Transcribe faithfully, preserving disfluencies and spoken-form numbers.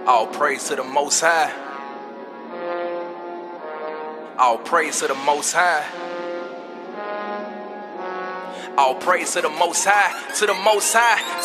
All praise to the Most High. All praise to the Most High. All praise to the Most High, to the Most High,